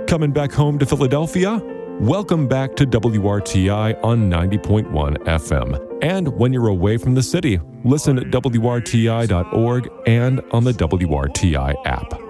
Coming back home to Philadelphia? Welcome back to WRTI on 90.1 FM. And when you're away from the city, listen at WRTI.org and on the WRTI app.